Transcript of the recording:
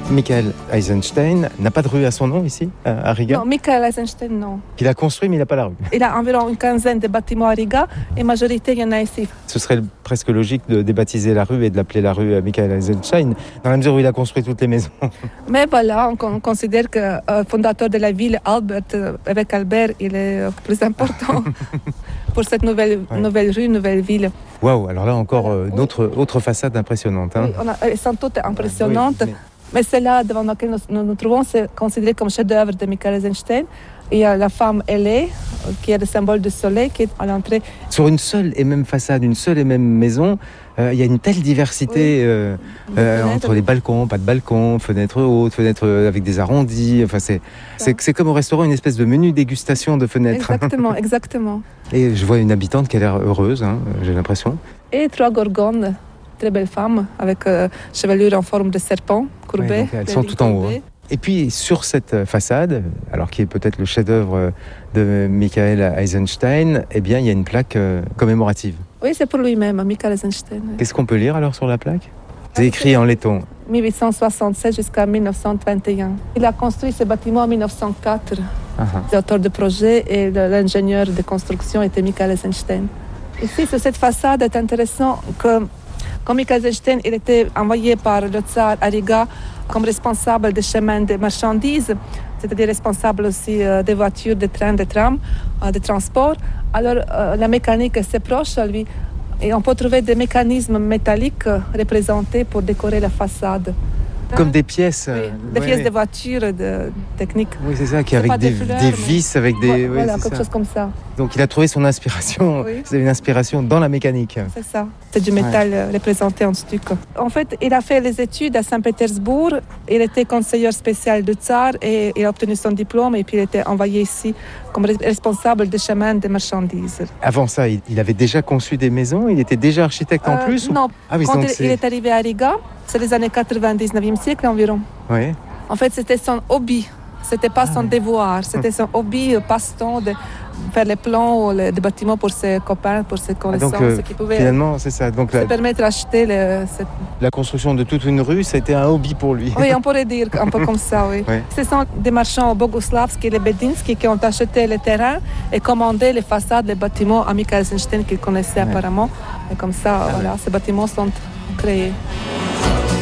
Michael Eisenstein n'a pas de rue à son nom ici, à Riga? Non, Michael Eisenstein, non. Il a construit, mais il n'a pas la rue. Il a environ une quinzaine de bâtiments à Riga et majorité, il y en a ici. Ce serait presque logique de débaptiser la rue et de l'appeler la rue Michael Eisenstein, dans la mesure où il a construit toutes les maisons. Mais voilà, on considère que le fondateur de la ville, évêque Albert, il est plus important pour cette nouvelle rue, nouvelle ville. Waouh, alors là encore, autre façade impressionnante. Hein. Oui, elles sont toutes impressionnantes. Oui, mais celle-là devant laquelle nous trouvons, c'est considéré comme chef-d'œuvre de Michael Eisenstein. Il y a la femme ailée, qui est le symbole du soleil, qui est à l'entrée. Sur une seule et même façade, une seule et même maison, il y a une telle diversité entre les balcons, pas de balcons, fenêtres hautes, fenêtres avec des arrondis. Enfin, c'est comme au restaurant, une espèce de menu dégustation de fenêtres. Exactement. Et je vois une habitante qui a l'air heureuse, hein, j'ai l'impression. Et 3 gorgones, très belles femmes, avec chevelure en forme de serpent, courbée. Ouais, elles sont tout en haut. Hein. Et puis sur cette façade, alors qui est peut-être le chef-d'œuvre de Michael Eisenstein, eh bien il y a une plaque commémorative. Oui, c'est pour lui-même, Michael Eisenstein. Oui. Qu'est-ce qu'on peut lire alors sur la plaque? C'est écrit en letton. 1867 jusqu'à 1921. Il a construit ce bâtiment en 1904. L'auteur du projet et l'ingénieur de construction était Michael Eisenstein. Ici, sur cette façade, est intéressant que quand Michael Eisenstein il était envoyé par le tsar à Riga comme responsable des chemins de marchandises, c'est-à-dire responsable aussi des voitures, des trains, des trams, des transports. Alors la mécanique est assez proche à lui et on peut trouver des mécanismes métalliques représentés pour décorer la façade. Comme des pièces. Oui, des pièces de voitures, de techniques. Oui, c'est ça, qui avec des vis, avec des... Voilà, quelque chose comme ça. Donc il a trouvé son inspiration, c'est une inspiration dans la mécanique. C'est ça, c'est du métal représenté en stuc. En fait, il a fait les études à Saint-Pétersbourg, il était conseiller spécial du tsar et il a obtenu son diplôme et puis il était envoyé ici comme responsable des chemins de marchandises. Avant ça, il avait déjà conçu des maisons, il était déjà architecte en plus Non, oui, quand il est arrivé à Riga, c'est les années 99e siècle environ. Oui. En fait, c'était son hobby. C'était pas son devoir. C'était son hobby, passe-temps de faire les plans des bâtiments pour ses copains, pour ses connaissances. Donc, qui pouvaient finalement, c'est ça. Donc, se permettre d'acheter la construction de toute une rue, c'était un hobby pour lui. Oui, on pourrait dire un peu comme ça, oui. Ce sont des marchands Boguslavski et Lebedinsky qui ont acheté les terrains et commandé les façades, les bâtiments à Michael Eisenstein qu'ils connaissaient apparemment. Et comme ça, voilà, ces bâtiments sont créés.